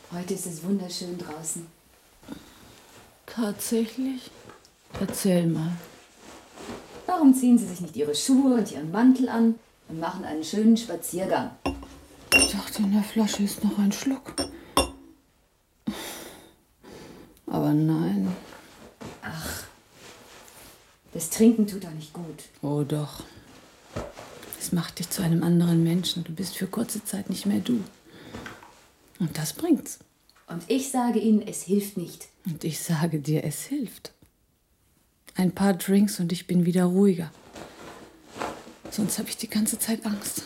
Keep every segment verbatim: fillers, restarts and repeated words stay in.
Heute ist es wunderschön draußen. Tatsächlich? Erzähl mal. Warum ziehen Sie sich nicht Ihre Schuhe und Ihren Mantel an und machen einen schönen Spaziergang? Ich dachte, in der Flasche ist noch ein Schluck. Aber nein. Ach, das Trinken tut doch nicht gut. Oh doch. Es macht dich zu einem anderen Menschen. Du bist für kurze Zeit nicht mehr du. Und das bringt's. Und ich sage Ihnen, es hilft nicht. Und ich sage dir, es hilft. Ein paar Drinks und ich bin wieder ruhiger. Sonst habe ich die ganze Zeit Angst.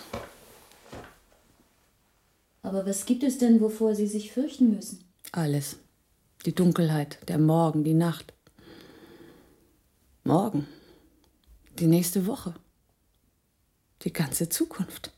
Aber was gibt es denn, wovor Sie sich fürchten müssen? Alles. Die Dunkelheit, der Morgen, die Nacht. Morgen. Die nächste Woche. Die ganze Zukunft.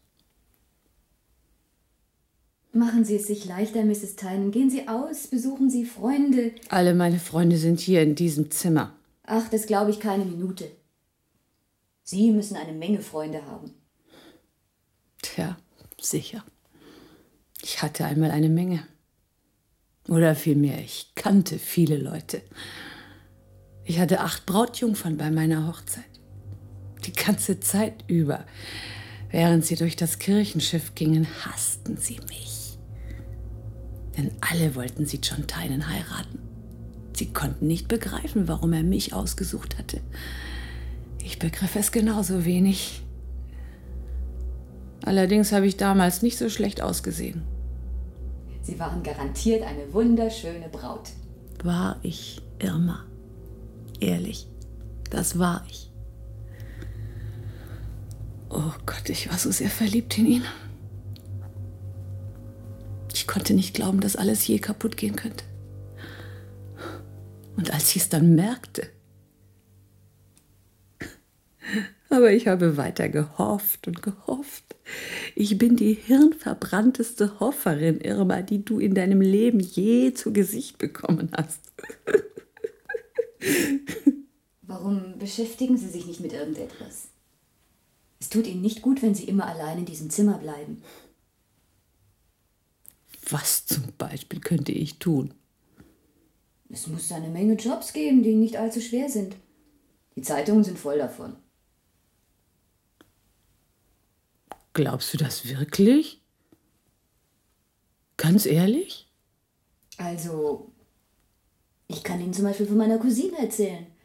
Machen Sie es sich leichter, Misses Tynan. Gehen Sie aus, besuchen Sie Freunde. Alle meine Freunde sind hier in diesem Zimmer. Ach, das glaube ich keine Minute. Sie müssen eine Menge Freunde haben. Tja, sicher. Ich hatte einmal eine Menge. Oder vielmehr, ich kannte viele Leute. Ich hatte acht Brautjungfern bei meiner Hochzeit. Die ganze Zeit über. Während sie durch das Kirchenschiff gingen, hassten sie mich. Denn alle wollten sie John Tynan heiraten. Sie konnten nicht begreifen, warum er mich ausgesucht hatte. Ich begriff es genauso wenig. Allerdings habe ich damals nicht so schlecht ausgesehen. Sie waren garantiert eine wunderschöne Braut. War ich, Irma? Ehrlich, das war ich. Oh Gott, ich war so sehr verliebt in ihn. Ich konnte nicht glauben, dass alles je kaputt gehen könnte. Und als ich es dann merkte. Aber ich habe weiter gehofft und gehofft. Ich bin die hirnverbrannteste Hofferin, Irma, die du in deinem Leben je zu Gesicht bekommen hast. Warum beschäftigen Sie sich nicht mit irgendetwas? Es tut Ihnen nicht gut, wenn Sie immer allein in diesem Zimmer bleiben. Was zum Beispiel könnte ich tun? Es muss eine Menge Jobs geben, die nicht allzu schwer sind. Die Zeitungen sind voll davon. Glaubst du das wirklich? Ganz ehrlich? Also, ich kann Ihnen zum Beispiel von meiner Cousine erzählen.